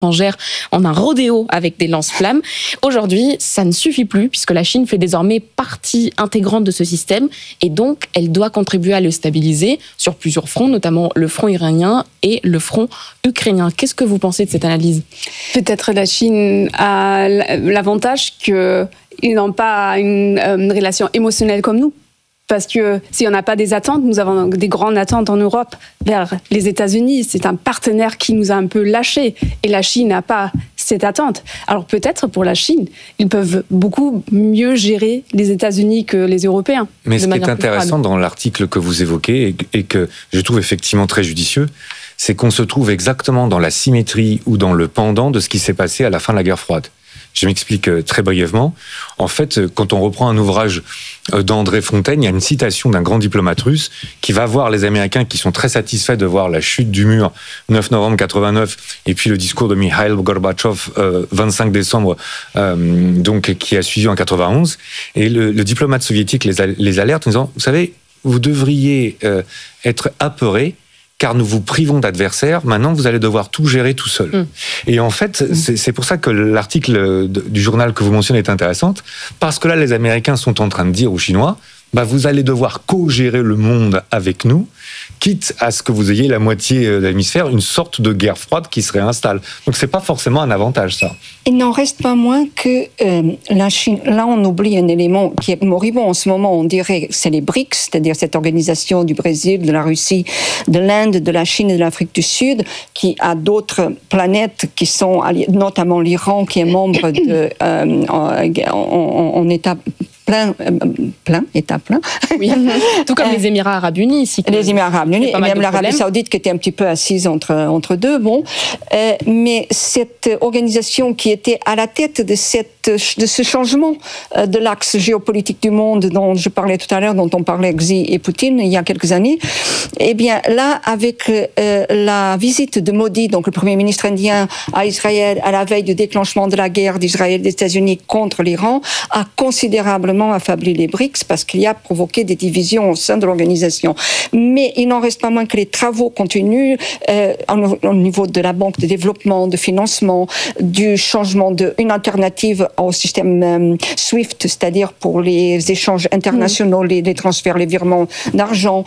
étrangères en un rodéo avec des lance-flammes. Aujourd'hui, ça ne suffit plus puisque la Chine fait désormais partie intégrante de ce système et donc elle doit contribuer à le stabiliser sur plusieurs fronts, notamment le front iranien et le front ukrainien. Qu'est-ce que vous pensez de cette analyse ? Peut-être la Chine a l'avantage qu'ils n'ont pas une relation émotionnelle comme nous. Parce que si on n'a pas des attentes, nous avons des grandes attentes en Europe vers les États-Unis. C'est un partenaire qui nous a un peu lâchés. Et la Chine n'a pas cette attente. Alors peut-être pour la Chine, ils peuvent beaucoup mieux gérer les États-Unis que les Européens. Mais ce qui est intéressant dans l'article que vous évoquez et que je trouve effectivement très judicieux, c'est qu'on se trouve exactement dans la symétrie ou dans le pendant de ce qui s'est passé à la fin de la guerre froide. Je m'explique très brièvement. En fait, quand on reprend un ouvrage d'André Fontaine, il y a une citation d'un grand diplomate russe qui va voir les Américains qui sont très satisfaits de voir la chute du mur 9 novembre 89 et puis le discours de Mikhail Gorbatchev 25 décembre donc qui a suivi en 91. Et le diplomate soviétique les alerte en disant « Vous savez, vous devriez être apeurés car nous vous privons d'adversaires, maintenant vous allez devoir tout gérer tout seul. » Et en fait, c'est pour ça que l'article du journal que vous mentionnez est intéressante, parce que là, les Américains sont en train de dire aux Chinois, vous allez devoir co-gérer le monde avec nous, quitte à ce que vous ayez la moitié de l'hémisphère, une sorte de guerre froide qui se réinstalle. Donc c'est pas forcément un avantage, ça. Il n'en reste pas moins que la Chine, là on oublie un élément qui est moribond en ce moment, on dirait que c'est les BRICS, c'est-à-dire cette organisation du Brésil, de la Russie, de l'Inde, de la Chine et de l'Afrique du Sud, qui a d'autres planètes qui sont, notamment l'Iran, qui est membre en état état plein. Oui. Tout comme les Émirats Arabes Unis ici. Les Émirats Arabes Unis, et même l'Arabie Saoudite qui était un petit peu assise entre deux. Bon, mais cette organisation qui était à la tête de ce changement de l'axe géopolitique du monde dont je parlais tout à l'heure, dont on parlait Xi et Poutine il y a quelques années, eh bien là, avec la visite de Modi, donc le Premier ministre indien à Israël à la veille du déclenchement de la guerre d'Israël et des États-Unis contre l'Iran, a considérablement affaibli les BRICS parce qu'il y a provoqué des divisions au sein de l'organisation. Mais il n'en reste pas moins que les travaux continuent au niveau de la banque de développement, de financement, du changement d'une alternative au système SWIFT, c'est-à-dire pour les échanges internationaux, les transferts, les virements d'argent.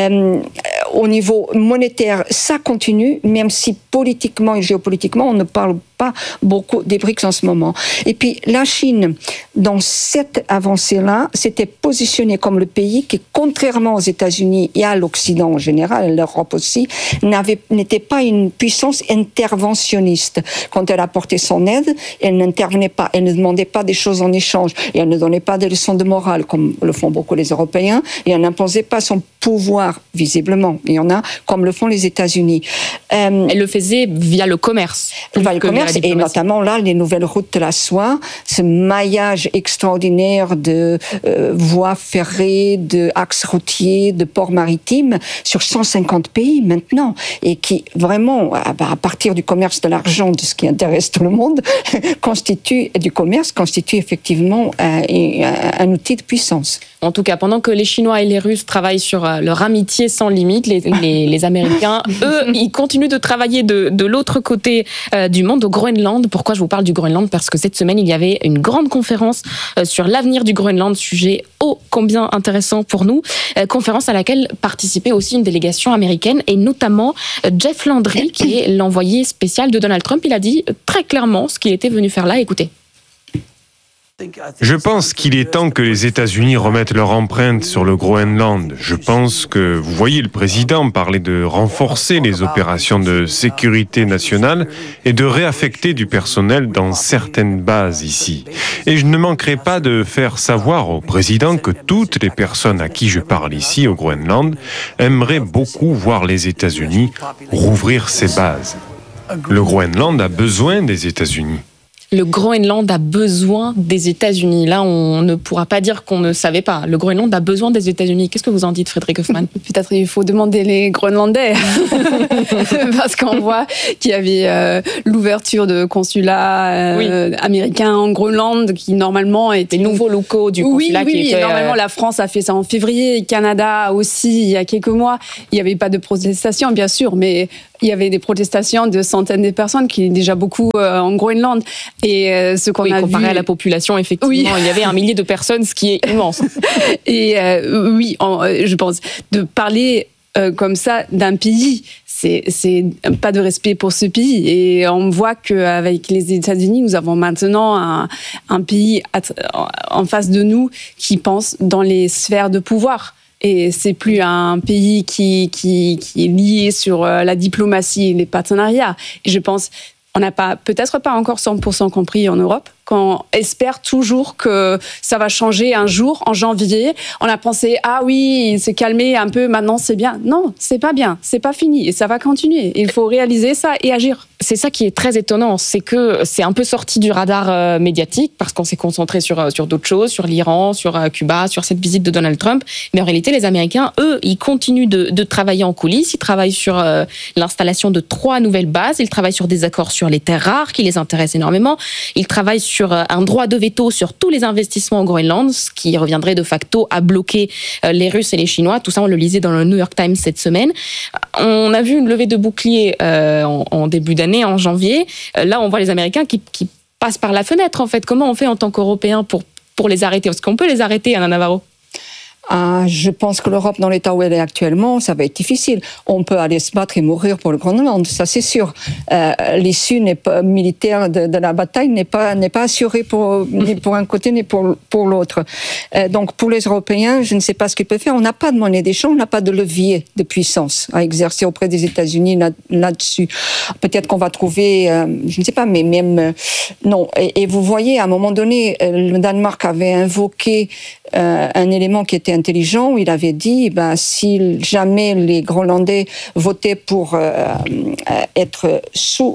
Au niveau monétaire, ça continue, même si politiquement et géopolitiquement, on ne parle pas beaucoup des BRICS en ce moment. Et puis la Chine, dans cette avancée-là, s'était positionnée comme le pays qui, contrairement aux États-Unis et à l'Occident en général, à l'Europe aussi, n'était pas une puissance interventionniste. Quand elle apportait son aide, elle n'intervenait pas, elle ne demandait pas des choses en échange, et elle ne donnait pas des leçons de morale, comme le font beaucoup les Européens, et elle n'imposait pas son pouvoir, visiblement. Il y en a, comme le font les États-Unis. Elle le faisait via le commerce. Via le commerce, et notamment là, les nouvelles routes de la soie, ce maillage extraordinaire de voies ferrées, d'axes routiers, de ports maritimes, sur 150 pays maintenant, et qui vraiment, à partir du commerce de l'argent, de ce qui intéresse tout le monde, constitue effectivement un outil de puissance. En tout cas, pendant que les Chinois et les Russes travaillent sur leur amitié sans limite, les Américains, eux, ils continuent de travailler de l'autre côté du monde, au Groenland. Pourquoi je vous parle du Groenland ? Parce que cette semaine, il y avait une grande conférence sur l'avenir du Groenland, sujet ô combien intéressant pour nous. Conférence à laquelle participait aussi une délégation américaine, et notamment Jeff Landry, qui est l'envoyé spécial de Donald Trump. Il a dit très clairement ce qu'il était venu faire là. Écoutez. Je pense qu'il est temps que les États-Unis remettent leur empreinte sur le Groenland. Je pense que vous voyez le président parler de renforcer les opérations de sécurité nationale et de réaffecter du personnel dans certaines bases ici. Et je ne manquerai pas de faire savoir au président que toutes les personnes à qui je parle ici au Groenland aimeraient beaucoup voir les États-Unis rouvrir ces bases. Le Groenland a besoin des États-Unis. Le Groenland a besoin des États-Unis. Là, on ne pourra pas dire qu'on ne savait pas. Le Groenland a besoin des États-Unis. Qu'est-ce que vous en dites, Frédéric Hoffmann? Peut-être il faut demander les Groenlandais. Parce qu'on voit qu'il y avait l'ouverture de consulats américains en Groenland qui normalement étaient... Des nouveaux locaux du consulat qui étaient... Normalement, la France a fait ça en février. Canada aussi, il y a quelques mois. Il n'y avait pas de protestation, bien sûr, mais... Il y avait des protestations de centaines de personnes, qui est déjà beaucoup en Groenland. Et ce qu'on a comparé vu... à la population, effectivement, il y avait 1 millier de personnes, ce qui est immense. Et je pense, de parler comme ça d'un pays, c'est pas de respect pour ce pays. Et on voit qu'avec les États-Unis, nous avons maintenant un pays en face de nous qui pense dans les sphères de pouvoir. Et c'est plus un pays qui est lié sur la diplomatie et les partenariats. Et je pense, on n'a peut-être pas encore 100% compris en Europe, qu'on espère toujours que ça va changer un jour, en janvier. On a pensé, il s'est calmé un peu, maintenant c'est bien. Non, c'est pas bien, c'est pas fini, et ça va continuer. Il faut réaliser ça et agir. C'est ça qui est très étonnant, c'est que c'est un peu sorti du radar médiatique, parce qu'on s'est concentré sur d'autres choses, sur l'Iran, sur Cuba, sur cette visite de Donald Trump. Mais en réalité, les Américains, eux, ils continuent de travailler en coulisses. Ils travaillent sur l'installation de 3 nouvelles bases. Ils travaillent sur des accords sur les terres rares, qui les intéressent énormément. Ils travaillent sur un droit de veto sur tous les investissements au Groenland, ce qui reviendrait de facto à bloquer les Russes et les Chinois. Tout ça, on le lisait dans le New York Times cette semaine. On a vu une levée de bouclier en début d'année, en janvier. Là, on voit les Américains qui passent par la fenêtre, en fait. Comment on fait en tant qu'Européens pour les arrêter? Est-ce qu'on peut les arrêter, Anna Navarro? Je pense que l'Europe, dans l'état où elle est actuellement, ça va être difficile. On peut aller se battre et mourir pour le Groenland, ça c'est sûr. L'issue militaire de la bataille n'est pas assurée ni pour un côté ni pour l'autre. Donc pour les Européens, je ne sais pas ce qu'ils peuvent faire. On n'a pas de monnaie d'échange, on n'a pas de levier de puissance à exercer auprès des États-Unis là-dessus. Peut-être qu'on va trouver, je ne sais pas, mais même non. Et vous voyez, à un moment donné, le Danemark avait invoqué un élément qui était intelligent, où il avait dit, si jamais les Groenlandais votaient pour être sous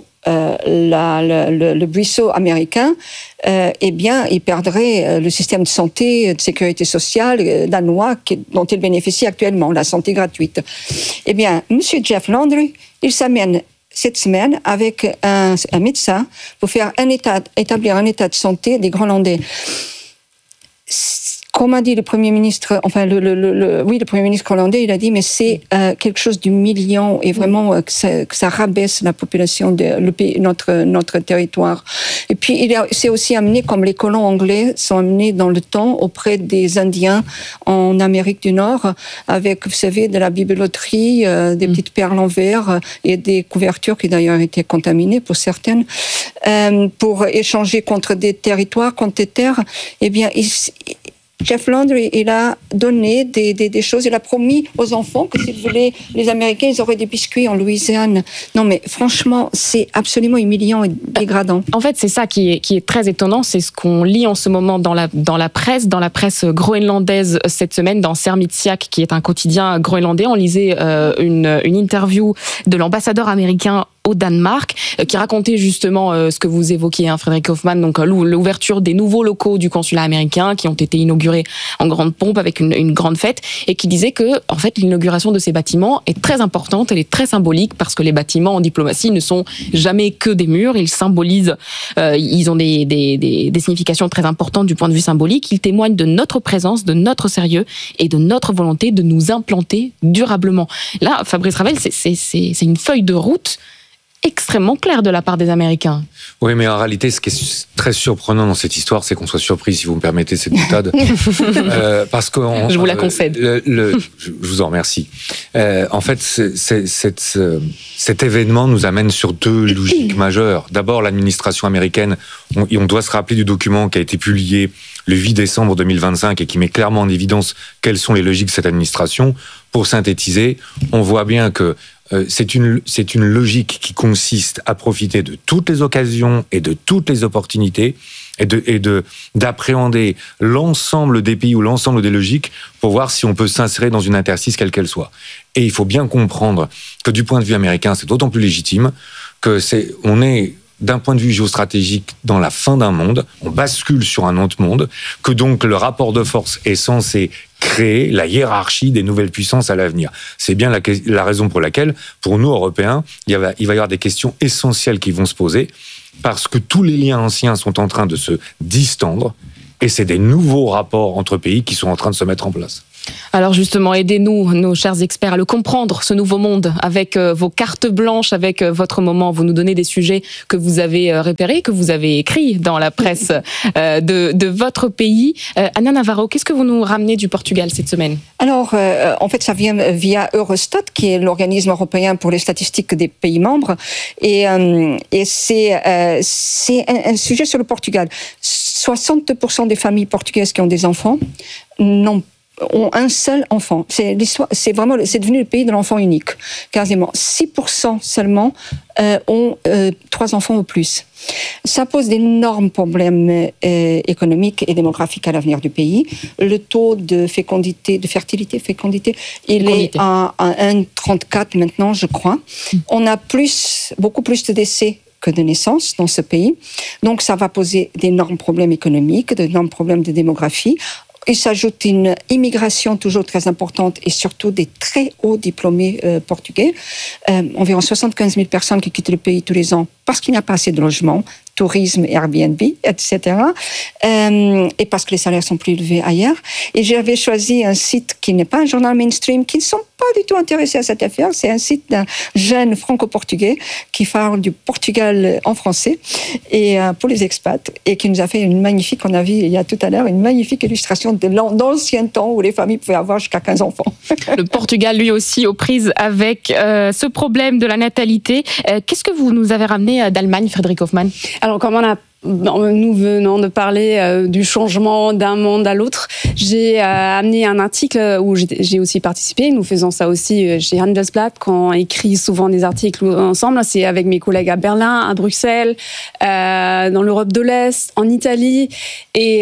le ruisseau américain, ils perdraient le système de santé, de sécurité sociale danois dont ils bénéficient actuellement, la santé gratuite. Monsieur Jeff Landry, il s'amène cette semaine avec un médecin pour faire établir un état de santé des Groenlandais. Comme a dit le Premier ministre, le Premier ministre hollandais, il a dit, mais c'est quelque chose d'humiliant et vraiment que ça rabaisse la population le pays, notre territoire. Et puis, il s'est aussi amené, comme les colons anglais sont amenés dans le temps auprès des Indiens en Amérique du Nord, avec, vous savez, de la bibeloterie, des petites perles en verre et des couvertures qui d'ailleurs étaient contaminées pour certaines, pour échanger contre des territoires, contre des terres. Jeff Landry, il a donné des choses. Il a promis aux enfants que s'ils voulaient, les Américains, ils auraient des biscuits en Louisiane. Non, mais franchement, c'est absolument humiliant et dégradant. En fait, c'est ça qui est très étonnant. C'est ce qu'on lit en ce moment dans la presse groenlandaise cette semaine, dans Sermitsiaq, qui est un quotidien groenlandais. On lisait une interview de l'ambassadeur américain au Danemark, qui racontait justement ce que vous évoquiez, Frédéric Hoffmann, donc l'ouverture des nouveaux locaux du consulat américain qui ont été inaugurés en grande pompe avec une grande fête, et qui disait que en fait l'inauguration de ces bâtiments est très importante, elle est très symbolique, parce que les bâtiments en diplomatie ne sont jamais que des murs, ils symbolisent, ils ont des significations très importantes du point de vue symbolique, ils témoignent de notre présence, de notre sérieux et de notre volonté de nous implanter durablement. Là, Fabrice Ravel, c'est une feuille de route extrêmement clair de la part des Américains. Oui, mais en réalité, ce qui est très surprenant dans cette histoire, c'est qu'on soit surpris, si vous me permettez cette boutade. Parce que je vous la concède. Je vous en remercie. En fait, cet événement nous amène sur 2 logiques majeures. D'abord, l'administration américaine, on doit se rappeler du document qui a été publié le 8 décembre 2025 et qui met clairement en évidence quelles sont les logiques de cette administration. Pour synthétiser, on voit bien que c'est une logique qui consiste à profiter de toutes les occasions et de toutes les opportunités et d'appréhender l'ensemble des pays ou l'ensemble des logiques pour voir si on peut s'insérer dans une interstice quelle qu'elle soit. Et il faut bien comprendre que du point de vue américain, c'est d'autant plus légitime que on est d'un point de vue géostratégique dans la fin d'un monde, on bascule sur un autre monde, que donc le rapport de force est censé créer la hiérarchie des nouvelles puissances à l'avenir. C'est bien la raison pour laquelle, pour nous, Européens, il va y avoir des questions essentielles qui vont se poser, parce que tous les liens anciens sont en train de se distendre, et c'est des nouveaux rapports entre pays qui sont en train de se mettre en place. Alors justement, aidez-nous, nos chers experts, à le comprendre, ce nouveau monde, avec vos cartes blanches, avec votre moment. Vous nous donnez des sujets que vous avez repérés, que vous avez écrits dans la presse de votre pays. Ana Navarro, qu'est-ce que vous nous ramenez du Portugal cette semaine ? Alors, en fait, ça vient via Eurostat, qui est l'organisme européen pour les statistiques des pays membres. Et c'est un sujet sur le Portugal. 60% des familles portugaises qui ont des enfants ont un seul enfant. C'est devenu le pays de l'enfant unique, quasiment. 6% seulement ont 3 enfants ou plus. Ça pose d'énormes problèmes économiques et démographiques à l'avenir du pays. Le taux de fécondité, il est à 1,34 maintenant, je crois. On a beaucoup plus de décès que de naissances dans ce pays. Donc ça va poser d'énormes problèmes économiques, d'énormes problèmes de démographie. Il s'ajoute une immigration toujours très importante et surtout des très hauts diplômés portugais. Environ 75 000 personnes qui quittent le pays tous les ans parce qu'il n'y a pas assez de logements, tourisme, Airbnb, etc. Et parce que les salaires sont plus élevés ailleurs. Et j'avais choisi un site qui n'est pas un journal mainstream, qui ne sont pas du tout intéressés à cette affaire. C'est un site d'un jeune franco-portugais qui parle du Portugal en français et pour les expats et qui nous a fait une magnifique, on a vu il y a tout à l'heure, une magnifique illustration d'ancien temps où les familles pouvaient avoir jusqu'à 15 enfants. Le Portugal, lui aussi, aux prises avec ce problème de la natalité. Qu'est-ce que vous nous avez ramené d'Allemagne, Frédéric Hoffmann ? Alors, comme nous venons de parler du changement d'un monde à l'autre, j'ai amené un article où j'ai aussi participé. Nous faisons ça aussi chez Handelsblatt, quand on écrit souvent des articles ensemble. C'est avec mes collègues à Berlin, à Bruxelles, dans l'Europe de l'Est, en Italie, et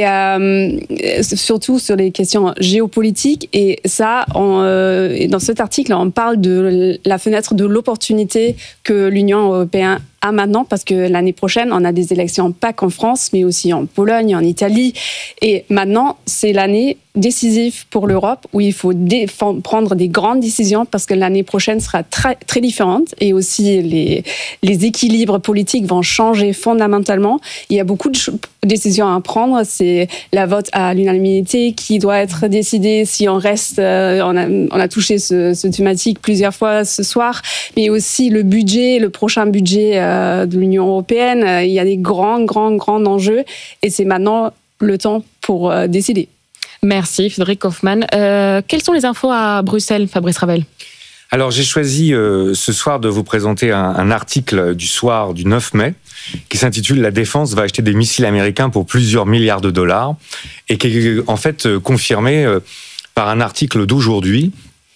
surtout sur les questions géopolitiques. Et ça, dans cet article, on parle de la fenêtre de l'opportunité que l'Union européenne a maintenant, parce que l'année prochaine, on a des élections pas qu'en France, mais aussi en Pologne, en Italie. Et maintenant, c'est l'année décisive pour l'Europe où il faut prendre des grandes décisions parce que l'année prochaine sera très, très différente et aussi les équilibres politiques vont changer fondamentalement. Il y a beaucoup de décisions à prendre. C'est la vote à l'unanimité qui doit être décidée si on reste. On a touché ce thématique plusieurs fois ce soir, mais aussi le budget, le prochain budget de l'Union européenne. Il y a des grands enjeux et c'est maintenant le temps pour décider. Merci Frédéric Hoffmann. Quelles sont les infos à Bruxelles, Fabrice Ravel ? Alors j'ai choisi ce soir de vous présenter un article du soir du 9 mai qui s'intitule « La défense va acheter des missiles américains pour plusieurs milliards de dollars » et qui est en fait confirmé par un article d'aujourd'hui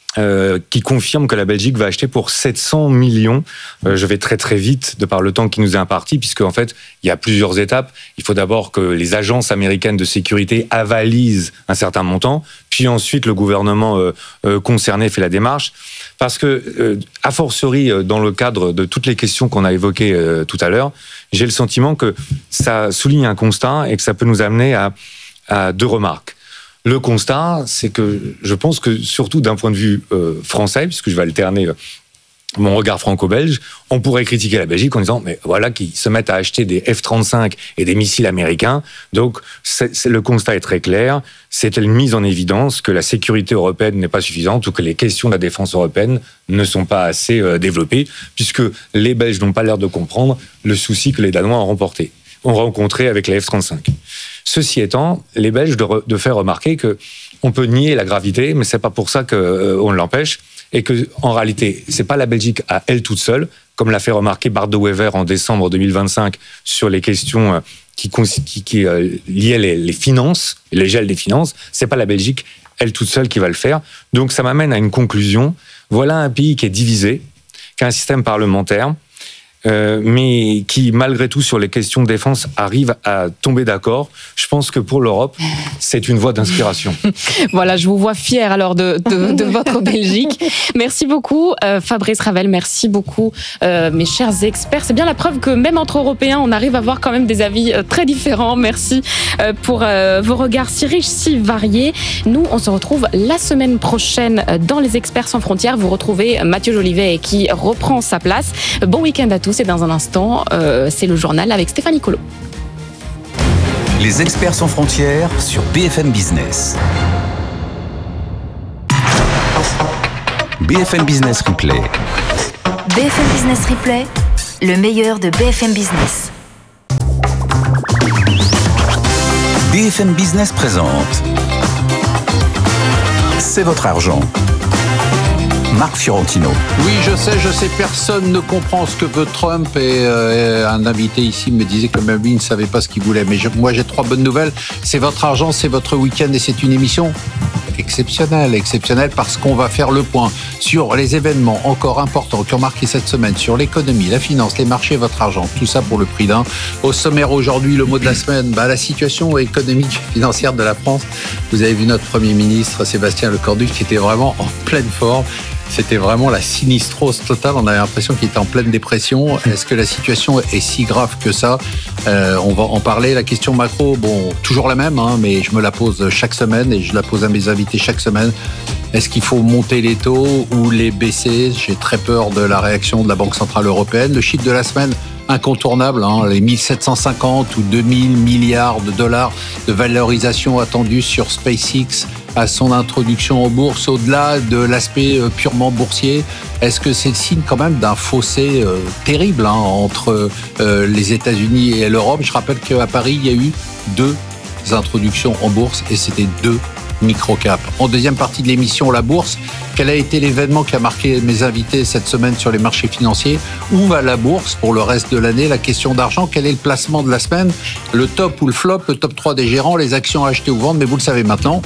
qui confirme que la Belgique va acheter pour 700 millions. Je vais très très vite de par le temps qui nous est imparti, puisque en fait, il y a plusieurs étapes. Il faut d'abord que les agences américaines de sécurité avalisent un certain montant, puis ensuite le gouvernement concerné fait la démarche. Parce que, a fortiori, dans le cadre de toutes les questions qu'on a évoquées tout à l'heure, j'ai le sentiment que ça souligne un constat et que ça peut nous amener à deux remarques. Le constat, c'est que je pense que, surtout d'un point de vue français, puisque je vais alterner mon regard franco-belge, on pourrait critiquer la Belgique en disant « mais voilà, qu'ils se mettent à acheter des F-35 et des missiles américains ». Donc, le constat est très clair. C'est une mise en évidence que la sécurité européenne n'est pas suffisante ou que les questions de la défense européenne ne sont pas assez développées, puisque les Belges n'ont pas l'air de comprendre le souci que les Danois ont rencontré avec les F-35. Ceci étant, les Belges de faire remarquer qu'on peut nier la gravité, mais c'est pas pour ça qu'on l'empêche, et que en réalité, c'est pas la Belgique à elle toute seule, comme l'a fait remarquer Bart de Wever en décembre 2025 sur les questions qui liaient les finances, les gels des finances. C'est pas la Belgique elle toute seule qui va le faire. Donc ça m'amène à une conclusion. Voilà un pays qui est divisé, qui a un système parlementaire, mais qui, malgré tout, sur les questions de défense, arrivent à tomber d'accord. Je pense que pour l'Europe, c'est une voie d'inspiration. Voilà, je vous vois fier alors de votre Belgique. Merci beaucoup, Fabrice Ravel. Merci beaucoup, mes chers experts. C'est bien la preuve que même entre Européens, on arrive à avoir quand même des avis très différents. Merci pour vos regards si riches, si variés. Nous, on se retrouve la semaine prochaine dans Les Experts sans frontières. Vous retrouvez Mathieu Jolivet qui reprend sa place. Bon week-end à tous. Et dans un instant, c'est le journal avec Stéphanie Colo. Les Experts sans frontières sur BFM Business. BFM Business Replay. BFM Business Replay, le meilleur de BFM Business. BFM Business présente C'est votre argent. Marc Fiorentino. Oui, je sais, personne ne comprend ce que veut Trump et un invité ici me disait que même lui ne savait pas ce qu'il voulait. Mais moi, j'ai 3 bonnes nouvelles. C'est votre argent, c'est votre week-end et c'est une émission exceptionnelle parce qu'on va faire le point sur les événements encore importants qui ont marqué cette semaine, sur l'économie, la finance, les marchés, votre argent, tout ça pour le prix d'un. Au sommaire aujourd'hui, le mot de la semaine, la situation économique et financière de la France. Vous avez vu notre Premier ministre, Sébastien Lecornu, qui était vraiment en pleine forme. C'était vraiment la sinistrose totale. On avait l'impression qu'il était en pleine dépression. Est-ce que la situation est si grave que ça ? On va en parler. La question macro, toujours la même, mais je me la pose chaque semaine et je la pose à mes invités chaque semaine. Est-ce qu'il faut monter les taux ou les baisser ? J'ai très peur de la réaction de la Banque Centrale Européenne. Le chiffre de la semaine, incontournable, les 1750 ou 2000 milliards de dollars de valorisation attendue sur SpaceX à son introduction en bourse, au-delà de l'aspect purement boursier. Est-ce que c'est le signe quand même d'un fossé terrible entre les États-Unis et l'Europe ? Je rappelle qu'à Paris, il y a eu 2 introductions en bourse et c'était 2 micro-cap. En deuxième partie de l'émission, la bourse. Quel a été l'événement qui a marqué mes invités cette semaine sur les marchés financiers ? Où va la bourse pour le reste de l'année ? La question d'argent, quel est le placement de la semaine ? Le top ou le flop, le top 3 des gérants, les actions à acheter ou vendre, mais vous le savez maintenant.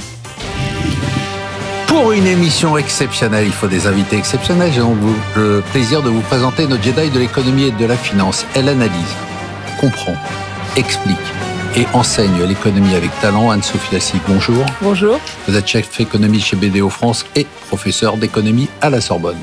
Pour une émission exceptionnelle, il faut des invités exceptionnels. J'ai donc le plaisir de vous présenter notre Jedi de l'économie et de la finance. Elle analyse, comprend, explique et enseigne l'économie avec talent. Anne-Sophie Lassig, bonjour. Bonjour. Vous êtes chef économie chez BDO France et professeur d'économie à la Sorbonne.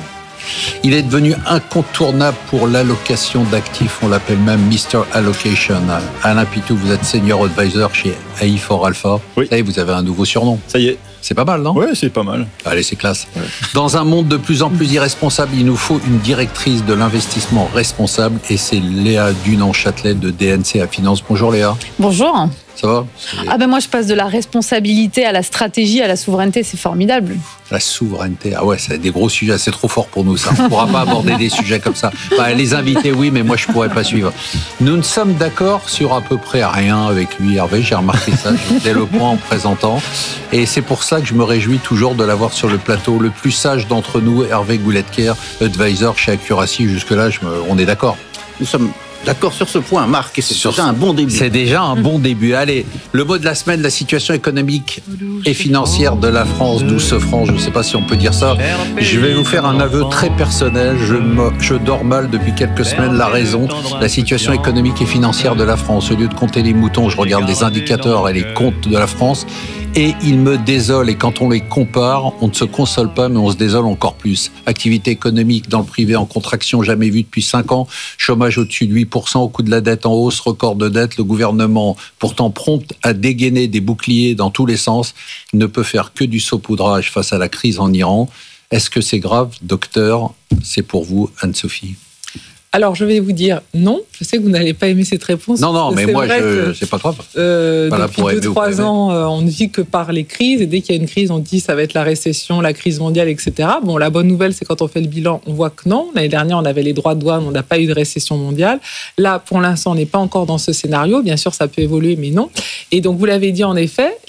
Il est devenu incontournable pour l'allocation d'actifs, on l'appelle même Mr. Allocation. Alain Pitou, vous êtes senior advisor chez AI4 Alpha. Oui. Et vous avez un nouveau surnom. Ça y est. C'est pas mal, non ? Ouais, c'est pas mal. Allez, c'est classe. Ouais. Dans un monde de plus en plus irresponsable, il nous faut une directrice de l'investissement responsable et c'est Léa Dunant-Châtelet de DNCA Finance. Bonjour Léa. Bonjour. Ça va ? Moi je passe de la responsabilité à la stratégie, à la souveraineté, c'est formidable. La souveraineté, c'est des gros sujets, c'est trop fort pour nous ça. On ne pourra pas aborder des sujets comme ça. Les invités oui, mais moi je ne pourrais pas suivre. Nous ne sommes d'accord sur à peu près rien avec lui, Hervé, j'ai remarqué ça, je faisais le point en présentant. Et c'est pour ça que je me réjouis toujours de l'avoir sur le plateau. Le plus sage d'entre nous, Hervé Gouletker, advisor chez Accuracy, jusque-là on est d'accord. Nous sommes d'accord sur ce point, Marc, et c'est déjà un bon début. C'est déjà un bon début. Allez, le mot de la semaine, la situation économique et financière de la France, 12 francs, je ne sais pas si on peut dire ça. Je vais vous faire un aveu très personnel. Je dors mal depuis quelques semaines. La raison, la situation économique et financière de la France. Au lieu de compter les moutons, je regarde les indicateurs et les comptes de la France. Et ils me désolent. Et quand on les compare, on ne se console pas, mais on se désole encore plus. Activité économique dans le privé en contraction jamais vue depuis 5 ans. Chômage au-dessus de 8%, au coût de la dette en hausse, record de dette. Le gouvernement, pourtant prompt à dégainer des boucliers dans tous les sens, ne peut faire que du saupoudrage face à la crise en Iran. Est-ce que c'est grave, docteur ? C'est pour vous, Anne-Sophie. Alors, je vais vous dire non. Je sais que vous n'allez pas aimer cette réponse. Non, mais moi, c'est pas grave. Depuis 2-3 ans, on ne vit que par les crises. Et dès qu'il y a une crise, on dit ça va être la récession, la crise mondiale, etc. Bon, la bonne nouvelle, c'est quand on fait le bilan, on voit que non. L'année dernière, on avait les droits de douane, on n'a pas eu de récession mondiale. Là, pour l'instant, on n'est pas encore dans ce scénario. Bien sûr, ça peut évoluer, mais non. Et donc, vous l'avez dit, en effet,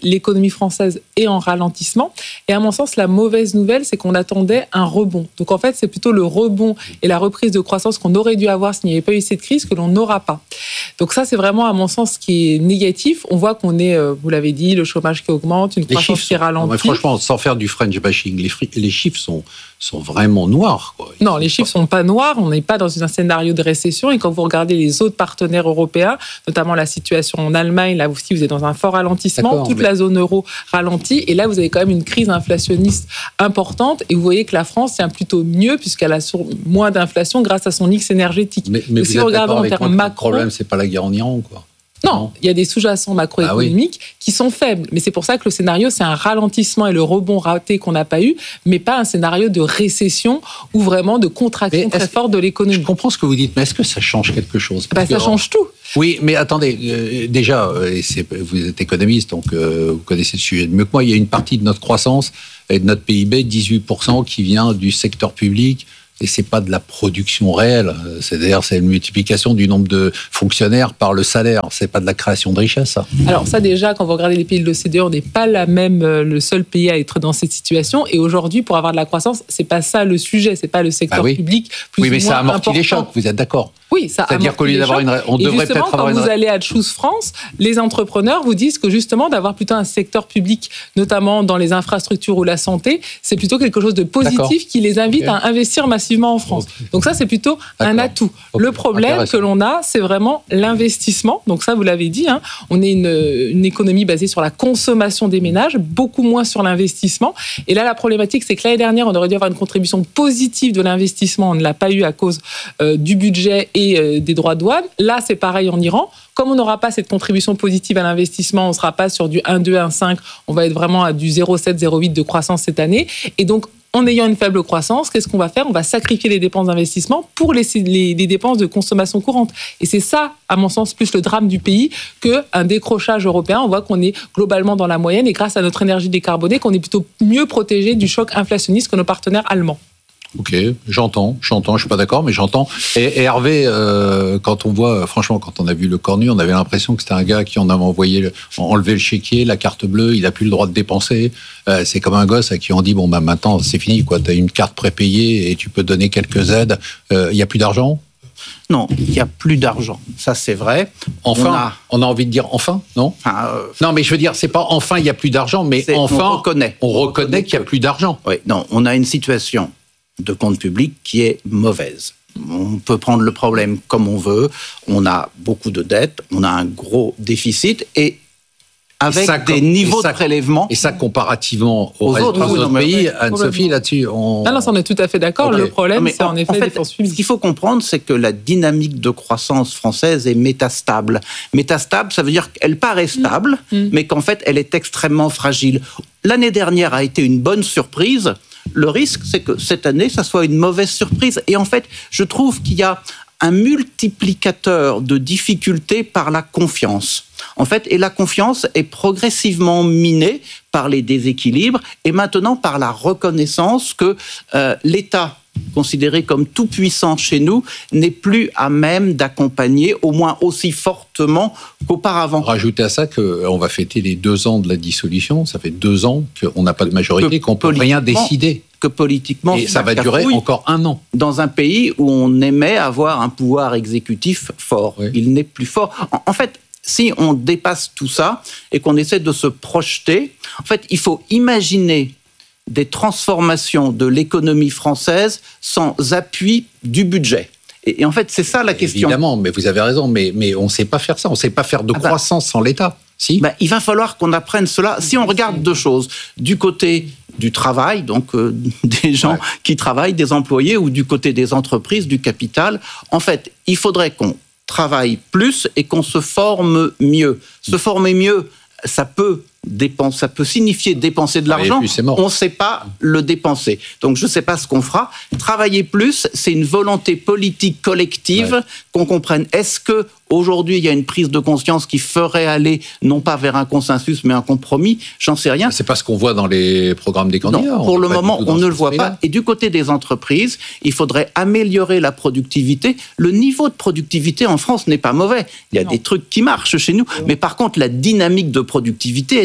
l'économie française est en ralentissement. Et à mon sens, la mauvaise nouvelle, c'est qu'on attendait un rebond. Donc en fait, c'est plutôt le rebond et la reprise de croissance qu'on aurait dû avoir s'il n'y avait pas eu cette crise que l'on n'aura pas. Donc ça, c'est vraiment, à mon sens, ce qui est négatif. On voit qu'on est, vous l'avez dit, le chômage qui augmente, une croissance qui ralentit. Franchement, sans faire du French bashing, les chiffres sont vraiment noirs, quoi. Non, les chiffres sont pas noirs. On n'est pas dans un scénario de récession. Et quand vous regardez les autres partenaires européens, notamment la situation en Allemagne, là aussi, vous êtes dans un fort ralentissement. Toute la zone euro ralentit. Et là, vous avez quand même une crise inflationniste importante. Et vous voyez que la France tient plutôt mieux puisqu'elle a moins d'inflation grâce à son mix énergétique. Mais si vous regardez en termes macro, le problème, c'est pas la guerre en Iran, quoi. Non, il y a des sous-jacents macroéconomiques qui sont faibles. Mais c'est pour ça que le scénario, c'est un ralentissement et le rebond raté qu'on n'a pas eu, mais pas un scénario de récession ou vraiment de contraction très forte de l'économie. Je comprends ce que vous dites, mais est-ce que ça change quelque chose ? Ça change tout. Oui, mais attendez, déjà, vous êtes économiste, donc vous connaissez le sujet mieux que moi, il y a une partie de notre croissance et de notre PIB, 18%, qui vient du secteur public. Et c'est pas de la production réelle. C'est-à-dire, c'est une multiplication du nombre de fonctionnaires par le salaire. C'est pas de la création de richesse, ça. Alors ça, déjà, quand vous regardez les pays de l'OCDE, on n'est pas le seul pays à être dans cette situation. Et aujourd'hui, pour avoir de la croissance, c'est pas ça le sujet. C'est pas le secteur public plus ou moins important. Oui, mais ça amortit les chocs. Vous êtes d'accord ? Oui, ça c'est-à-dire qu'au lieu d'avoir on devrait peut-être avoir quand vous allez à Choose France, les entrepreneurs vous disent que justement d'avoir plutôt un secteur public, notamment dans les infrastructures ou la santé, c'est plutôt quelque chose de positif qui les invite à investir massivement en France. Donc ça, c'est plutôt un atout. Le problème que l'on a, c'est vraiment l'investissement. Donc ça, vous l'avez dit, hein, on est une économie basée sur la consommation des ménages, beaucoup moins sur l'investissement. Et là, la problématique, c'est que l'année dernière, on aurait dû avoir une contribution positive de l'investissement. On ne l'a pas eu à cause du budget et des droits de douane. Là, c'est pareil en Iran. Comme on n'aura pas cette contribution positive à l'investissement, on ne sera pas sur du 1,2, 1,5, on va être vraiment à du 0,7, 0,8 de croissance cette année. Et donc, en ayant une faible croissance, qu'est-ce qu'on va faire ? On va sacrifier les dépenses d'investissement pour les dépenses de consommation courante. Et c'est ça, à mon sens, plus le drame du pays qu'un décrochage européen. On voit qu'on est globalement dans la moyenne et grâce à notre énergie décarbonée, qu'on est plutôt mieux protégé du choc inflationniste que nos partenaires allemands. Ok, j'entends, je suis pas d'accord, mais j'entends. Et Hervé, quand on voit, franchement, quand on a vu le Cornu, on avait l'impression que c'était un gars qui en avait enlevé le chéquier, la carte bleue, il a plus le droit de dépenser. C'est comme un gosse à qui on dit bon maintenant c'est fini quoi, t'as une carte prépayée et tu peux donner quelques aides. Il y a plus d'argent. Non, il n'y a plus d'argent. Ça, c'est vrai. Enfin, on a envie de dire enfin, non ? Non, mais je veux dire, c'est pas enfin il n'y a plus d'argent, mais enfin on reconnaît qu'il n'y a plus d'argent. Oui, non, on a une situation de compte public qui est mauvaise. On peut prendre le problème comme on veut. On a beaucoup de dettes, on a un gros déficit et avec des niveaux de prélèvement. Et ça, comparativement aux autres pays, Anne-Sophie, là-dessus, on... Non, ça, on est tout à fait d'accord. Okay. Le problème, c'est en effet les dépenses publiques. Ce qu'il faut comprendre, c'est que la dynamique de croissance française est métastable. Métastable, ça veut dire qu'elle paraît stable, mais qu'en fait, elle est extrêmement fragile. L'année dernière a été une bonne surprise. Le risque, c'est que cette année, ça soit une mauvaise surprise. Et en fait, je trouve qu'il y a un multiplicateur de difficultés par la confiance. En fait, et la confiance est progressivement minée par les déséquilibres et maintenant par la reconnaissance que l'État, considéré comme tout puissant chez nous, n'est plus à même d'accompagner, au moins aussi fortement qu'auparavant. Rajoutez à ça qu'on va fêter les 2 ans de la dissolution. Ça fait 2 ans qu'on n'a pas de majorité, qu'on ne peut rien décider. Que politiquement, et ça va durer encore 1 an. Dans un pays où on aimait avoir un pouvoir exécutif fort. Oui. Il n'est plus fort. En fait, si on dépasse tout ça et qu'on essaie de se projeter, en fait, il faut imaginer des transformations de l'économie française sans appui du budget. Et en fait, c'est ça la question. Évidemment, mais vous avez raison, mais on ne sait pas faire ça. On ne sait pas faire de croissance sans l'État. Si. Il va falloir qu'on apprenne cela. Si on regarde 2 choses, du côté du travail, donc des gens qui travaillent, des employés, ou du côté des entreprises, du capital, en fait, il faudrait qu'on travaille plus et qu'on se forme mieux. Se former mieux, ça peut signifier dépenser de l'argent, on ne sait pas le dépenser. Donc je ne sais pas ce qu'on fera. Travailler plus, c'est une volonté politique collective, qu'on comprenne. Est-ce que aujourd'hui il y a une prise de conscience qui ferait aller non pas vers un consensus mais un compromis ? J'en sais rien. C'est pas ce qu'on voit dans les programmes des candidats. Non, pour le moment, on ne le voit pas. Et du côté des entreprises, il faudrait améliorer la productivité. Le niveau de productivité en France n'est pas mauvais. Il y a des trucs qui marchent chez nous, mais par contre la dynamique de productivité est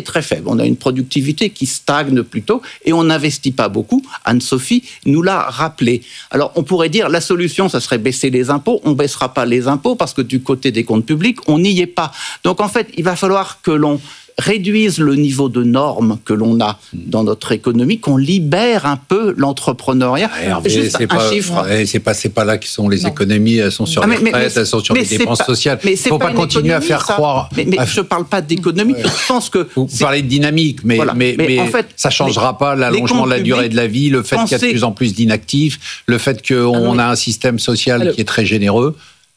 très faible. On a une productivité qui stagne plutôt et on n'investit pas beaucoup. Anne-Sophie nous l'a rappelé. Alors, on pourrait dire la solution, ça serait baisser les impôts. On ne baissera pas les impôts parce que du côté des comptes publics, on n'y est pas. Donc, en fait, il va falloir que l'on réduise le niveau de normes que l'on a dans notre économie, qu'on libère un peu l'entrepreneuriat. C'est juste un chiffre. C'est pas là qui sont les économies, elles sont sur les retraites, elles sont sur les dépenses sociales. Il ne faut pas continuer à faire croire... Mais je ne parle pas d'économie, je pense que... Vous parlez de dynamique, mais en fait, ça ne changera pas l'allongement de la durée de la vie, le fait qu'il y a de plus en plus d'inactifs, le fait qu'on a un système social qui est très généreux.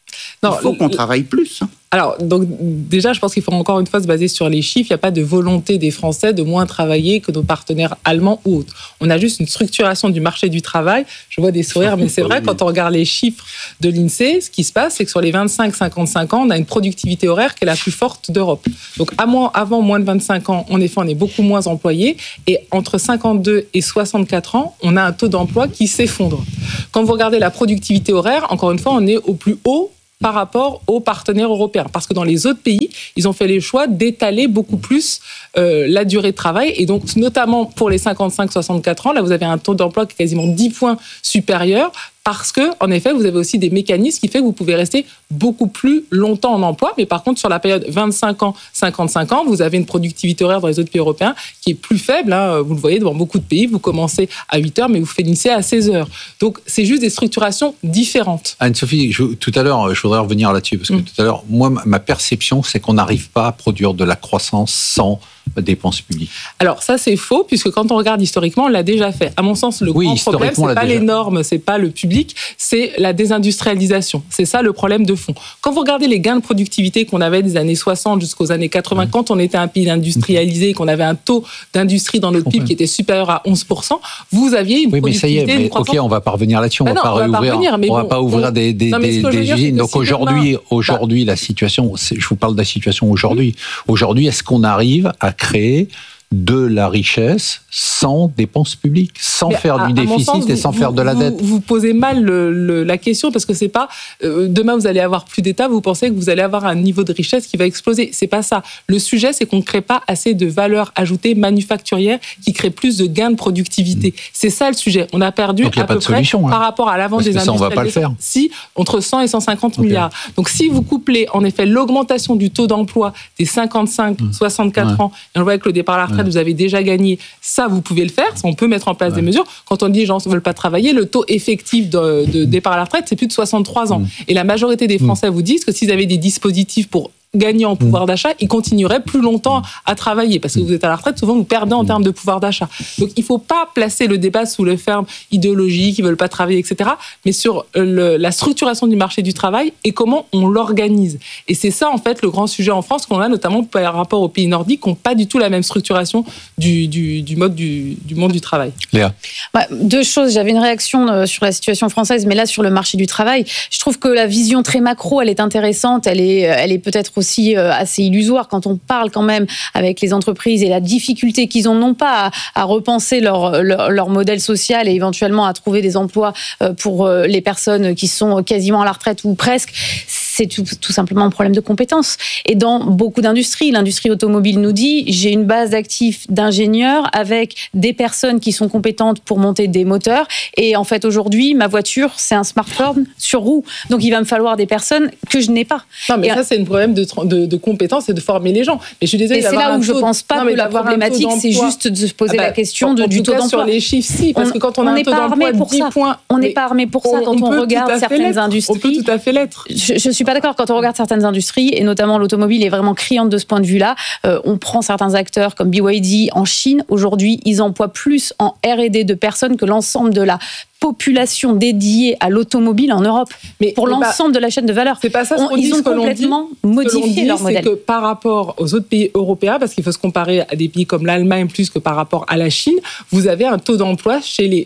Il faut qu'on travaille plus. Alors, donc, déjà, je pense qu'il faut encore une fois se baser sur les chiffres. Il n'y a pas de volonté des Français de moins travailler que nos partenaires allemands ou autres. On a juste une structuration du marché du travail. Je vois des sourires, mais c'est vrai, quand on regarde les chiffres de l'INSEE, ce qui se passe, c'est que sur les 25-55 ans, on a une productivité horaire qui est la plus forte d'Europe. Donc, avant moins de 25 ans, en effet, on est beaucoup moins employés. Et entre 52 et 64 ans, on a un taux d'emploi qui s'effondre. Quand vous regardez la productivité horaire, encore une fois, on est au plus haut par rapport aux partenaires européens. Parce que dans les autres pays, ils ont fait les choix d'étaler beaucoup plus la durée de travail. Et donc, notamment pour les 55-64 ans, là, vous avez un taux d'emploi qui est quasiment 10 points supérieur. Parce que, en effet, vous avez aussi des mécanismes qui font que vous pouvez rester beaucoup plus longtemps en emploi. Mais par contre, sur la période 25 ans, 55 ans, vous avez une productivité horaire dans les autres pays européens qui est plus faible. Vous le voyez dans beaucoup de pays, vous commencez à 8 heures, mais vous finissez à 16 heures. Donc, c'est juste des structurations différentes. Anne-Sophie, tout à l'heure, je voudrais revenir là-dessus, parce que tout à l'heure, moi, ma perception, c'est qu'on n'arrive pas à produire de la croissance sans dépenses publiques. Alors ça c'est faux, puisque quand on regarde historiquement, on l'a déjà fait. À mon sens, le grand problème, c'est pas les normes, c'est pas le public, c'est la désindustrialisation. C'est ça le problème de fond. Quand vous regardez les gains de productivité qu'on avait des années 60 jusqu'aux années 80, quand on était un pays industrialisé, qu'on avait un taux d'industrie dans notre PIB qui était supérieur à 11%, vous aviez une productivité... Mais ça y est, ok, on va pas revenir là-dessus, on va pas ouvrir des usines. Donc aujourd'hui, la situation, je vous parle de la situation aujourd'hui. Aujourd'hui, est-ce qu'on arrive à créer de la richesse sans dépenses publiques, sans faire du déficit et sans faire de la dette. Vous posez mal la question parce que c'est pas demain vous allez avoir plus d'État, vous pensez que vous allez avoir un niveau de richesse qui va exploser. C'est pas ça. Le sujet, c'est qu'on ne crée pas assez de valeur ajoutée manufacturière qui crée plus de gains de productivité. C'est ça le sujet. On a perdu à peu près par rapport à l'avant des industriels. On va pas le faire. Si, entre 100 et 150 milliards. Donc si vous couplez en effet l'augmentation du taux d'emploi des 55-64 ans, et on voit avec le départ à la retraite, vous avez déjà gagné, ça vous pouvez le faire, on peut mettre en place des mesures. Quand on dit les gens ne veulent pas travailler, le taux effectif de départ à la retraite, c'est plus de 63 ans. Et la majorité des Français vous disent que s'ils avaient des dispositifs pour gagner en pouvoir d'achat, ils continueraient plus longtemps à travailler. Parce que vous êtes à la retraite, souvent vous perdez en termes de pouvoir d'achat. Donc il ne faut pas placer le débat sous le ferme idéologique, ils ne veulent pas travailler, etc. Mais sur la structuration du marché du travail et comment on l'organise. Et c'est ça, en fait, le grand sujet en France qu'on a, notamment par rapport aux pays nordiques, qui n'ont pas du tout la même structuration du monde du travail. Léa. Deux choses. J'avais une réaction sur la situation française, mais là, sur le marché du travail, je trouve que la vision très macro, elle est intéressante, elle est peut-être aussi assez illusoire quand on parle quand même avec les entreprises et la difficulté qu'ils ont non pas à repenser leur modèle social et éventuellement à trouver des emplois pour les personnes qui sont quasiment à la retraite ou presque. C'est tout simplement un problème de compétences. Et dans beaucoup d'industries, l'industrie automobile nous dit, j'ai une base d'actifs d'ingénieurs avec des personnes qui sont compétentes pour monter des moteurs. Et en fait, aujourd'hui, ma voiture, c'est un smartphone sur roue. Donc, il va me falloir des personnes que je n'ai pas. Non, mais ça, c'est un problème de compétences et de former les gens. Mais je suis désolée, et c'est là où je ne pense pas que la problématique, c'est juste de se poser la question du taux d'emploi. Sur les chiffres, si, parce que quand on a un taux d'emploi de 10 points... On n'est pas armé pour ça quand on regarde certaines industries. On peut tout à fait l'être. Je suis pas d'accord. Quand on regarde certaines industries, et notamment l'automobile est vraiment criante de ce point de vue-là, on prend certains acteurs comme BYD en Chine. Aujourd'hui, ils emploient plus en R&D de personnes que l'ensemble de la population dédiée à l'automobile en Europe, mais pour l'ensemble de la chaîne de valeur. C'est pas ça ce qu'on dit. Ils ont complètement modifié leur modèle. C'est que par rapport aux autres pays européens, parce qu'il faut se comparer à des pays comme l'Allemagne plus que par rapport à la Chine, vous avez un taux d'emploi chez les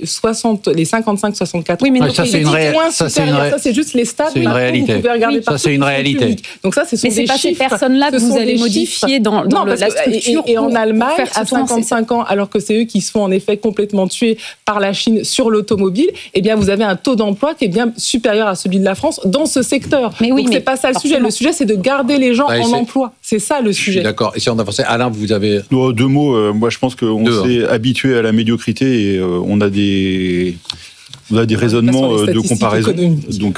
55-64. Oui, mais ça c'est juste les stats. C'est une réalité. Vous pouvez regarder ça, c'est une réalité. Donc ça, ce sont des chiffres. Mais c'est pas ces personnes-là que vous allez modifier dans la structure. Et en Allemagne, à 55 ans, alors que c'est eux qui se font en effet complètement tuer par la Chine sur l'automobile, automobile, eh bien, vous avez un taux d'emploi qui est bien supérieur à celui de la France dans ce secteur. Mais oui, donc, c'est pas ça le sujet. Le sujet, c'est de garder les gens en emploi. C'est ça le sujet. D'accord. Et si on avançait, Alain, vous avez... Deux mots. Moi, je pense qu'on s'est habitué à la médiocrité et on a des raisonnements de comparaison. Donc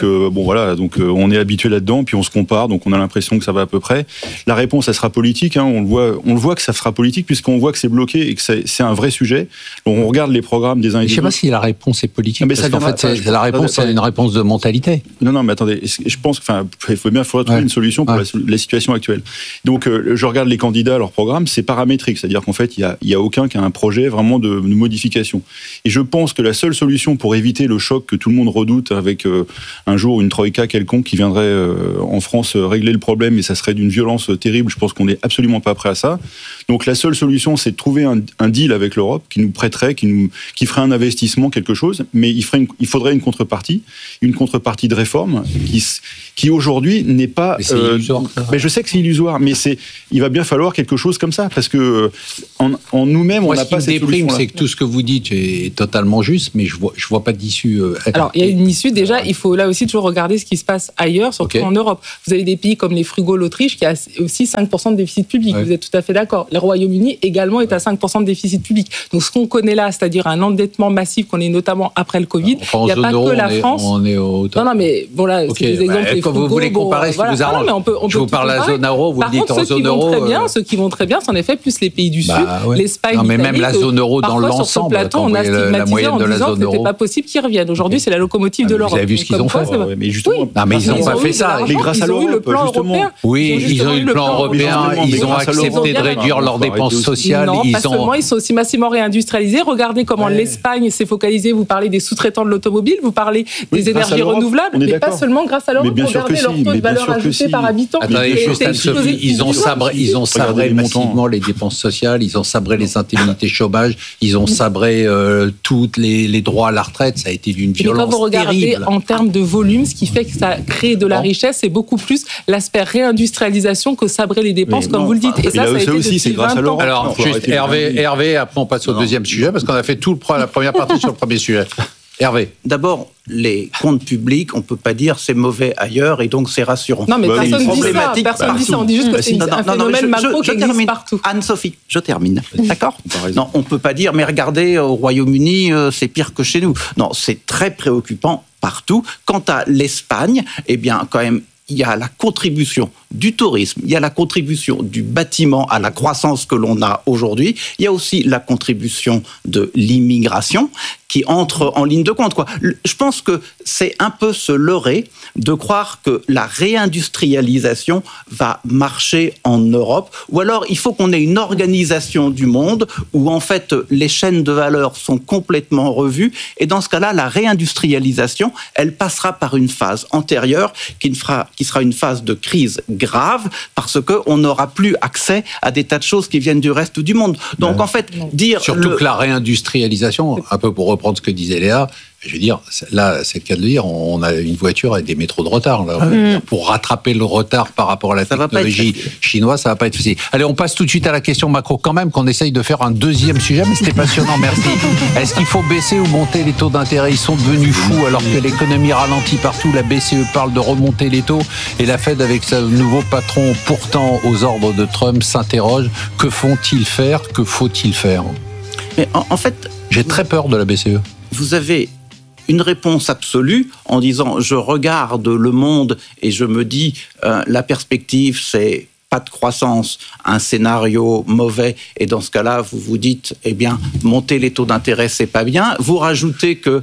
on est habitué là-dedans, puis on se compare, donc on a l'impression que ça va à peu près. La réponse, elle sera politique. On le voit que ça sera politique puisqu'on voit que c'est bloqué et que c'est un vrai sujet. Donc, on regarde les programmes des uns et des autres. Je ne sais pas si la réponse est politique. Parce qu'en fait, la réponse, c'est une réponse de mentalité. Non, mais attendez. Je pense qu'il faudrait trouver une solution pour la situation actuelle. Donc, je regarde les candidats, leur programme, c'est paramétrique, c'est-à-dire qu'en fait, il y a aucun qui a un projet vraiment de modification. Et je pense que la seule solution pour éviter le choc que tout le monde redoute avec un jour une troïka quelconque qui viendrait en France régler le problème, et ça serait d'une violence terrible. Je pense qu'on n'est absolument pas prêt à ça. Donc la seule solution, c'est de trouver un deal avec l'Europe qui nous prêterait, qui ferait un investissement, quelque chose, mais il faudrait une contrepartie de réforme qui aujourd'hui n'est pas... c'est illusoire. Mais je sais que c'est illusoire, mais il va bien falloir quelque chose comme ça, parce que en nous-mêmes, on n'a pas cette solution. Ce qui me déprime, c'est que tout ce que vous dites est totalement juste, mais je vois pas d'issue. Alors, il y a une issue. Déjà, il faut là aussi toujours regarder ce qui se passe ailleurs, surtout en Europe. Vous avez des pays comme les frugaux, l'Autriche, qui a aussi 5% de déficit public. Vous êtes tout à fait d'accord. Le Royaume-Uni également est à 5% de déficit public. Donc, ce qu'on connaît là, c'est-à-dire un endettement massif qu'on est notamment après le Covid, il n'y a pas que la France. On est au top. Non, mais bon, là, c'est des exemples. Quand vous voulez comparer ce qui vous arrange, je vous parle de la zone euro, vous dites en zone euro. Ceux qui vont très bien, c'est en effet plus les pays du Sud, l'Espagne, l'Italie. Mais même la zone euro dans l'ensemble. Sur ce plateau, on a stigmatisé en disant que c'était pas possible qu'ils reviennent. Aujourd'hui, c'est la locomotive de l'Europe. Vous avez vu ce qu'ils ont fait. Mais justement, mais ils n'ont pas fait ça. Mais grâce à l'Europe, justement. Oui, ils ont eu le plan européen. Ils ont accepté de réduire leurs dépenses sociales. Non, pas seulement. Ils sont aussi massivement réindustrialisés. Regardez comment l'Espagne s'est focalisée. Vous parlez des sous-traitants de l'automobile. Vous parlez des énergies renouvelables. Mais pas seulement grâce à l'Europe. Regardez leur taux de valeur ajoutée par habitant. Attendez, juste Anne-Sophie, ils ont sabré massivement les dépenses sociales. Ils ont sabré les indemnités chômage. Ils ont sabré tous les droits à la retraite. Ça a été d'une violence terrible. Quand vous regardez en termes de volume, ce qui fait que ça crée de la richesse, c'est beaucoup plus l'aspect réindustrialisation que sabrer les dépenses, comme vous le dites. Et ça a été aussi, c'est grâce à l'Europe. Alors, juste Hervé, après on passe au deuxième sujet, parce qu'on a fait la première partie sur le premier sujet. Hervé. D'abord, les comptes publics, on ne peut pas dire c'est mauvais ailleurs et donc c'est rassurant. Non, mais personne ne dit ça. Personne ne dit ça. On dit juste que c'est un phénomène macro qui existe partout. Anne-Sophie, je termine. D'accord ? Non, on ne peut pas dire, mais regardez, au Royaume-Uni, c'est pire que chez nous. Non, c'est très préoccupant partout. Quant à l'Espagne, eh bien, quand même, il y a la contribution du tourisme, il y a la contribution du bâtiment à la croissance que l'on a aujourd'hui, il y a aussi la contribution de l'immigration qui entre en ligne de compte, quoi. Je pense que c'est un peu se leurrer de croire que la réindustrialisation va marcher en Europe, ou alors il faut qu'on ait une organisation du monde où en fait les chaînes de valeur sont complètement revues, et dans ce cas-là, la réindustrialisation, elle passera par une phase antérieure qui sera une phase de crise grave, parce qu'on n'aura plus accès à des tas de choses qui viennent du reste du monde. Donc en fait, dire... Surtout que la réindustrialisation, un peu pour reprendre ce que disait Léa, je veux dire, là, c'est le cas de le dire, on a une voiture avec des métros de retard. Là. Pour rattraper le retard par rapport à la technologie chinoise, ça va pas être facile. Allez, on passe tout de suite à la question macro quand même, qu'on essaye de faire un deuxième sujet, mais c'était passionnant, merci. Est-ce qu'il faut baisser ou monter les taux d'intérêt ? Ils sont devenus fous alors que l'économie ralentit partout. La BCE parle de remonter les taux et la Fed, avec son nouveau patron pourtant aux ordres de Trump, s'interroge. Que font-ils faire ? Que faut-il faire ? Mais en fait... J'ai très peur de la BCE. Vous avez une réponse absolue en disant je regarde le monde et je me dis la perspective c'est pas de croissance, un scénario mauvais, et dans ce cas-là vous vous dites eh bien monter les taux d'intérêt c'est pas bien, vous rajoutez que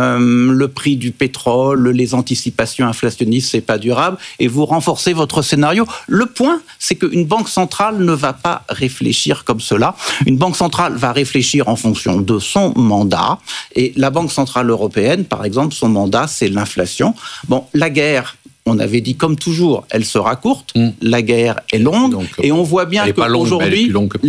le prix du pétrole, les anticipations inflationnistes c'est pas durable, et vous renforcez votre scénario. Le point c'est qu'une banque centrale ne va pas réfléchir comme cela. Une banque centrale va réfléchir en fonction de son mandat, et la Banque centrale européenne par exemple, son mandat c'est l'inflation. Bon, la guerre, on avait dit comme toujours, elle sera courte, la guerre est longue, donc, et on voit bien qu'aujourd'hui,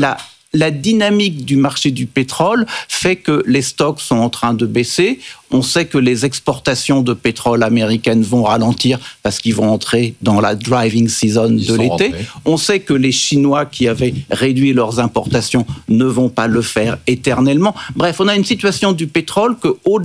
la dynamique du marché du pétrole fait que les stocks sont en train de baisser. On sait que les exportations de pétrole américaines vont ralentir parce qu'ils vont entrer dans la driving season de l'été. On sait que les Chinois qui avaient réduit leurs importations ne vont pas le faire éternellement. Bref, on a une situation du pétrole que, au-delà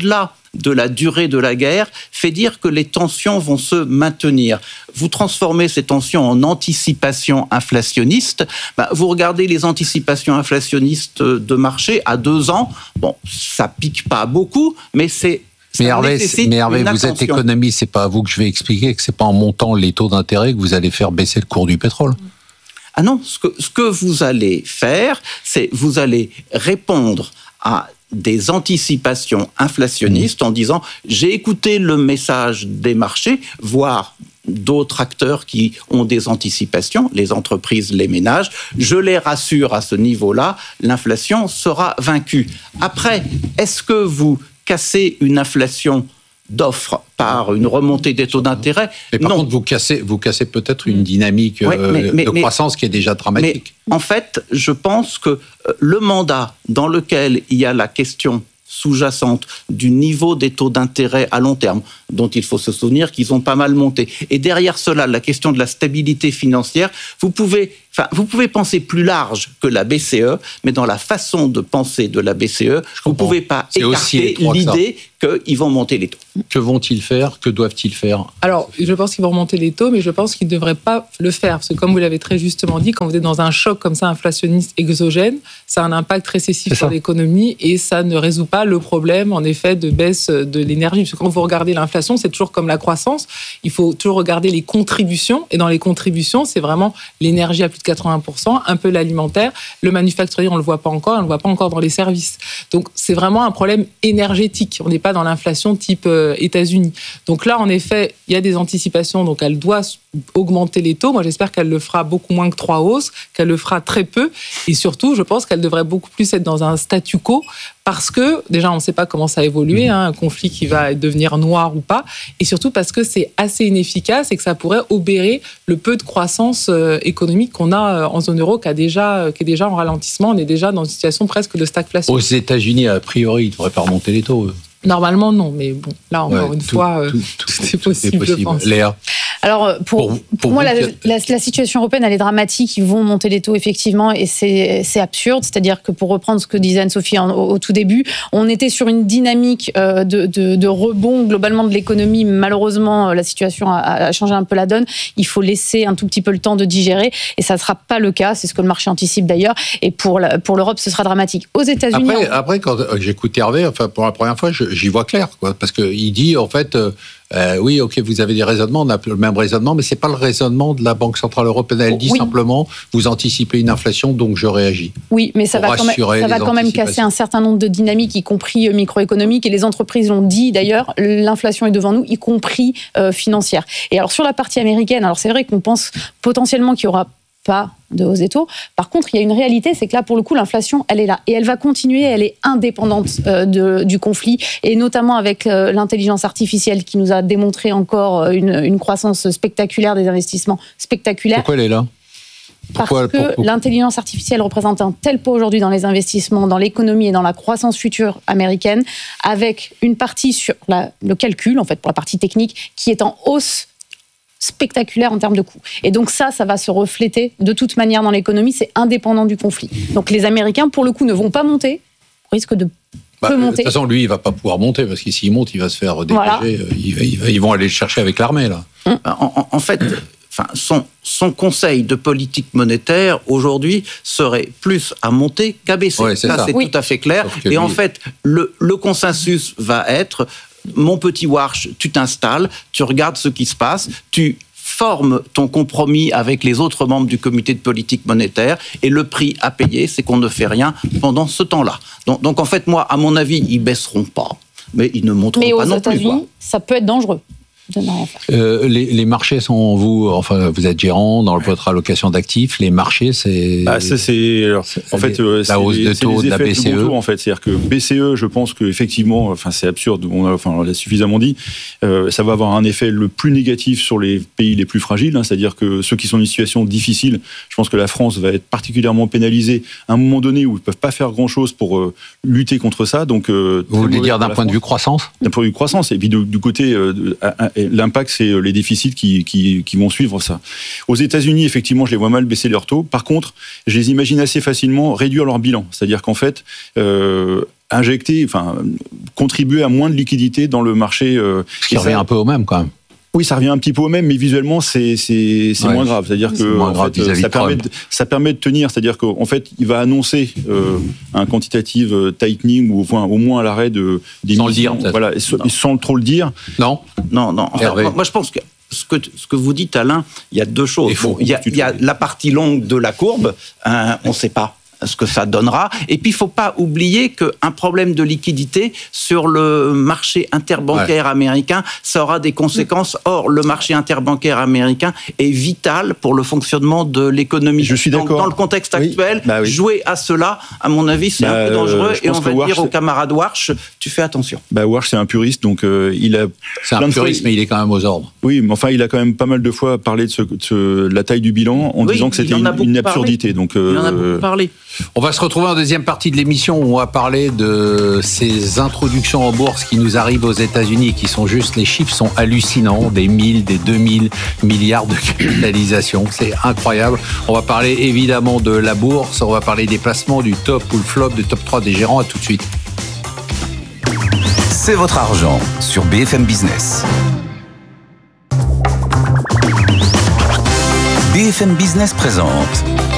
de la durée de la guerre fait dire que les tensions vont se maintenir. Vous transformez ces tensions en anticipation inflationniste. Vous regardez les anticipations inflationnistes de marché à 2 ans. Bon, ça pique pas beaucoup, mais c'est... Mais Hervé, vous êtes économiste, c'est pas à vous que je vais expliquer que c'est pas en montant les taux d'intérêt que vous allez faire baisser le cours du pétrole. Ah non, ce que vous allez faire, c'est vous allez répondre à des anticipations inflationnistes en disant j'ai écouté le message des marchés, voire d'autres acteurs qui ont des anticipations, les entreprises, les ménages, je les rassure à ce niveau-là, l'inflation sera vaincue. Après, est-ce que vous cassez une inflation d'offres par une remontée des taux d'intérêt? Mais par contre, vous cassez peut-être une dynamique de croissance qui est déjà dramatique. Mais en fait, je pense que le mandat dans lequel il y a la question sous-jacente du niveau des taux d'intérêt à long terme, dont il faut se souvenir qu'ils ont pas mal monté. Et derrière cela, la question de la stabilité financière, vous pouvez penser plus large que la BCE, mais dans la façon de penser de la BCE, vous ne pouvez pas écarter l'idée qu'ils vont monter les taux. Que vont-ils faire? Que doivent-ils faire? Alors, je pense qu'ils vont remonter les taux, mais je pense qu'ils ne devraient pas le faire. Parce que comme vous l'avez très justement dit, quand vous êtes dans un choc comme ça, inflationniste, exogène, ça a un impact récessif sur l'économie et ça ne résout pas le problème, en effet, de baisse de l'énergie. Parce que quand vous regardez l'inflation, c'est toujours comme la croissance. Il faut toujours regarder les contributions. Et dans les contributions, c'est vraiment l'énergie à plus de 80%, un peu l'alimentaire. Le manufacturier, on ne le voit pas encore. On ne le voit pas encore dans les services. Donc, c'est vraiment un problème énergétique. On n'est pas dans l'inflation type États-Unis. Donc là, en effet, il y a des anticipations. Donc, elle doit augmenter les taux. Moi, j'espère qu'elle le fera beaucoup moins que 3 hausses, qu'elle le fera très peu. Et surtout, je pense qu'elle devrait beaucoup plus être dans un statu quo parce que, déjà, on ne sait pas comment ça va évoluer, un conflit qui va devenir noir ou pas. Et surtout parce que c'est assez inefficace et que ça pourrait obérer le peu de croissance économique qu'on a en zone euro qui est déjà en ralentissement. On est déjà dans une situation presque de stagflation. Aux États-Unis, a priori, ils ne devraient pas remonter les taux. Normalement, non. Mais bon, là, encore une fois, c'est possible, je pense. Léa? Alors, pour moi, la situation européenne, elle est dramatique. Ils vont monter les taux, effectivement, et c'est absurde. C'est-à-dire que, pour reprendre ce que disait Anne-Sophie au tout début, on était sur une dynamique de rebond globalement de l'économie. Malheureusement, la situation a changé un peu la donne. Il faut laisser un tout petit peu le temps de digérer, et ça ne sera pas le cas. C'est ce que le marché anticipe d'ailleurs. Et pour l'Europe, ce sera dramatique. Aux États-Unis... Après, quand j'écoute Hervé, pour la première fois, j'y vois clair, quoi, parce qu'il dit, en fait... oui, ok, vous avez des raisonnements, on a le même raisonnement, mais c'est pas le raisonnement de la Banque Centrale Européenne. Elle dit simplement, vous anticipez une inflation, donc je réagis. Oui, mais ça va quand même casser un certain nombre de dynamiques, y compris microéconomiques, et les entreprises l'ont dit d'ailleurs, l'inflation est devant nous, y compris financière. Et alors sur la partie américaine, alors c'est vrai qu'on pense potentiellement qu'il y aura pas de hausse des taux. Par contre, il y a une réalité, c'est que là, pour le coup, l'inflation, elle est là. Et elle va continuer, elle est indépendante du conflit, et notamment avec l'intelligence artificielle qui nous a démontré encore une croissance spectaculaire, des investissements spectaculaires. Pourquoi elle est là? Parce que l'intelligence artificielle représente un tel poids aujourd'hui dans les investissements, dans l'économie et dans la croissance future américaine, avec une partie sur le calcul, en fait, pour la partie technique, qui est en hausse spectaculaire en termes de coûts. Et donc ça va se refléter de toute manière dans l'économie, c'est indépendant du conflit. Donc les Américains, pour le coup, ne vont pas monter, risquent de peu monter. De toute façon, lui, il ne va pas pouvoir monter, parce que s'il monte, il va se faire dégager. Voilà. Ils vont aller le chercher avec l'armée, là. En fait, son conseil de politique monétaire, aujourd'hui, serait plus à monter qu'à baisser. Ouais, ça, c'est tout à fait clair. Et en fait, le consensus va être... Mon petit Warsh, tu t'installes, tu regardes ce qui se passe, tu formes ton compromis avec les autres membres du comité de politique monétaire, et le prix à payer, c'est qu'on ne fait rien pendant ce temps-là. Donc en fait, moi, à mon avis, ils ne baisseront pas, mais ils ne monteront pas non plus. Mais aux États-Unis, ça peut être dangereux. Les marchés sont vous êtes gérant dans votre allocation d'actifs. Les marchés, c'est la hausse de taux de la BCE. En fait, c'est-à-dire que BCE, je pense que effectivement, c'est absurde. On l'a suffisamment dit. Ça va avoir un effet le plus négatif sur les pays les plus fragiles. C'est-à-dire que ceux qui sont dans une situation difficile, je pense que la France va être particulièrement pénalisée à un moment donné où ils peuvent pas faire grand-chose pour lutter contre ça. Donc, vous voulez dire d'un point de vue croissance? D'un point de vue croissance, et puis du côté l'impact, c'est les déficits qui vont suivre ça. Aux États-Unis, effectivement, je les vois mal baisser leurs taux. Par contre, je les imagine assez facilement réduire leur bilan. C'est-à-dire qu'en fait, contribuer à moins de liquidité dans le marché. Ce qui revient un peu au même, quand même. Oui, ça revient un petit peu au même, mais visuellement, c'est moins grave. C'est-à-dire que ça permet de tenir. C'est-à-dire qu'en fait, il va annoncer un quantitative tightening ou au moins à l'arrêt des sans le dire, voilà, sans trop le dire. Non. En fait, moi, je pense que ce que vous dites, Alain, il y a deux choses. Il y a la partie longue de la courbe. On ne sait pas ce que ça donnera. Et puis, il ne faut pas oublier qu'un problème de liquidité sur le marché interbancaire américain, ça aura des conséquences. Or, le marché interbancaire américain est vital pour le fonctionnement de l'économie. Je suis d'accord. Dans le contexte actuel, jouer à cela, à mon avis, c'est un peu dangereux. Et on va dire au camarade Warsh, tu fais attention. Warsh, c'est un puriste, donc il a... C'est un puriste, mais il est quand même aux ordres. Oui, mais enfin, il a quand même pas mal de fois parlé de la taille du bilan en disant que c'était une absurdité. Donc, il en a beaucoup parlé. On va se retrouver en deuxième partie de l'émission où on va parler de ces introductions en bourse qui nous arrivent aux États-Unis, qui sont juste, les chiffres sont hallucinants, des 1000, des 2000 milliards de capitalisation, c'est incroyable. On va parler évidemment de la bourse, on va parler des placements, du top ou le flop, du top 3 des gérants. À tout de suite. C'est votre argent sur BFM Business. BFM Business présente